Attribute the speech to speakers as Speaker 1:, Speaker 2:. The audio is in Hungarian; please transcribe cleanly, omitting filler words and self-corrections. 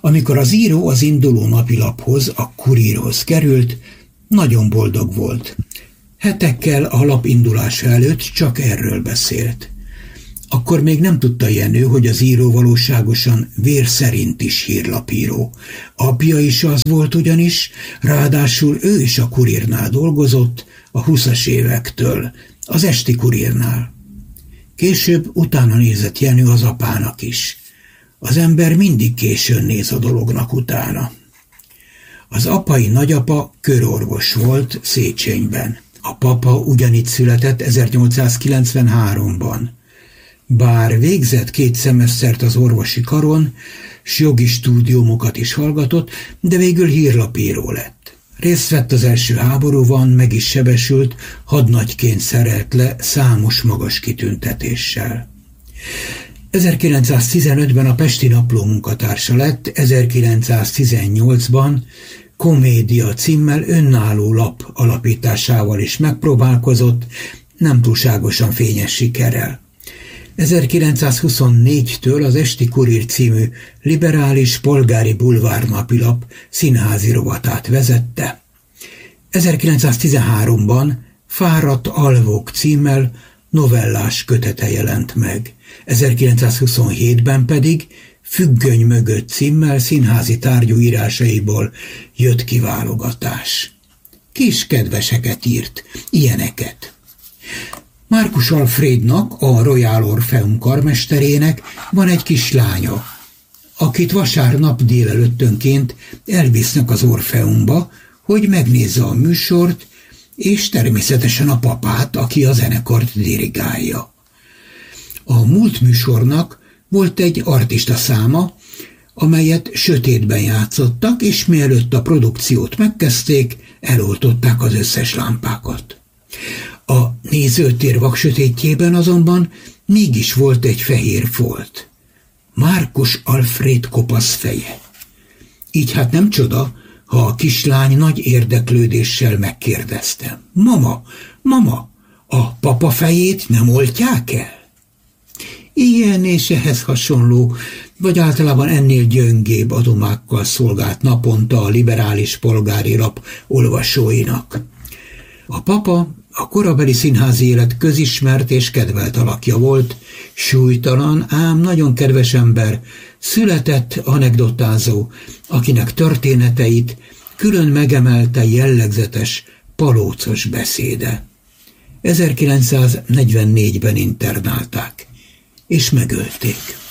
Speaker 1: Amikor az író az induló napilaphoz, a Kurírhoz került, nagyon boldog volt. Hetekkel a lap indulása előtt csak erről beszélt. Akkor még nem tudta Jenő, hogy az író valóságosan vér szerint is hírlapíró. Apja is az volt ugyanis, ráadásul ő is a Kurírnál dolgozott, a 20-as évektől, az Esti Kurírnál. Később utána nézett Jenő az apának is. Az ember mindig későn néz a dolognak utána. Az apai nagyapa körorvos volt Széchenyben. A papa ugyanitt született 1893-ban. Bár végzett 2 szemesztert az orvosi karon, s jogi stúdiumokat is hallgatott, de végül hírlapíró lett. Részt vett az első háborúban, meg is sebesült, hadnagyként szerelt le számos magas kitüntetéssel. 1915-ben a Pesti Napló munkatársa lett, 1918-ban Komédia címmel önálló lap alapításával is megpróbálkozott, nem túlságosan fényes sikerrel. 1924-től az Esti Kurír című liberális polgári bulvár napilap színházi rovatát vezette. 1913-ban Fáradt alvók címmel novellás kötete jelent meg. 1927-ben pedig Függöny mögött címmel színházi tárgyú írásaiból jött kiválogatás. Kis kedveseket írt, ilyeneket. Márkus Alfrédnak, a Royal Orpheum karmesterének van egy kislánya, akit vasárnap délelőttönként elvisznek az Orfeumba, hogy megnézze a műsort, és természetesen a papát, aki a zenekart dirigálja. A múlt műsornak volt egy artista száma, amelyet sötétben játszottak, és mielőtt a produkciót megkezdték, eloltották az összes lámpákat. A nézőtér vaksötétjében azonban mégis volt egy fehér folt. Márkus Alfréd kopasz feje. Így hát nem csoda, ha a kislány nagy érdeklődéssel megkérdezte. Mama, a papa fejét nem oltják el? Ilyen és ehhez hasonló, vagy általában ennél gyöngébb adomákkal szolgált naponta a liberális polgári lap olvasóinak. A papa a korabeli színházi élet közismert és kedvelt alakja volt, súlytalan, ám nagyon kedves ember, született anekdotázó, akinek történeteit külön megemelte jellegzetes palócos beszéde. 1944-ben internálták, és megölték.